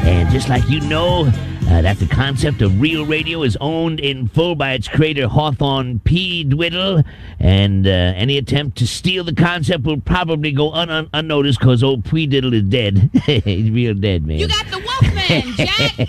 And just like you know, that the concept of real radio is owned in full by its creator, Hawthorne P. Dwiddle, and any attempt to steal the concept will probably go unnoticed because old P. Diddle is dead. He's real dead, man. You got the Wolfman, Jack.